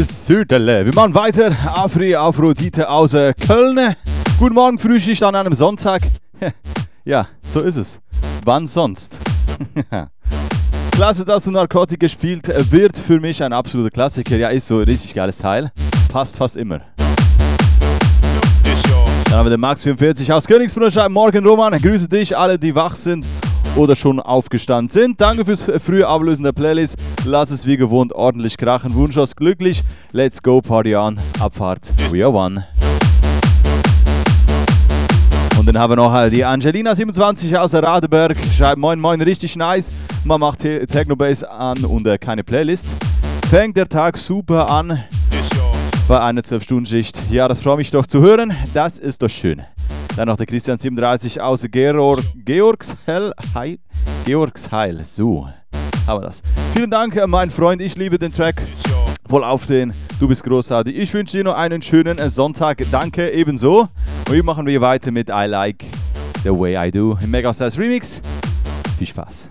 Süderle. Wir machen weiter. Afrodite aus Köln. Guten Morgen, Frühschicht an einem Sonntag. Ja, so ist es. Wann sonst? Klasse, dass du Narcotic gespielt wird. Für mich ein absoluter Klassiker. Ja, ist so ein richtig geiles Teil. Passt fast immer. Dann haben wir den Max44 aus Königsbrunn. Schreibt Morgen, Roman. Grüße dich, alle, die wach sind oder schon aufgestanden sind. Danke fürs frühe Ablösen der Playlist. Lass es wie gewohnt ordentlich krachen. Wunsch uns glücklich. Let's go, Party on. Abfahrt. We are one. Und dann haben wir noch die Angelina27 aus Radeberg. Schreibt moin moin, richtig nice. Man macht Techno-Bass an und keine Playlist. Fängt der Tag super an bei einer 12-Stunden-Schicht. Ja, das freut mich doch zu hören. Das ist doch schön. Dann noch der Christian37 aus Georgsheil. So, haben wir das. Vielen Dank, mein Freund. Ich liebe den Track. Voll aufstehen. Du bist großartig. Ich wünsche dir noch einen schönen Sonntag. Danke, ebenso. Und hier machen wir weiter mit I Like The Way I Do im Megastars Remix. Viel Spaß.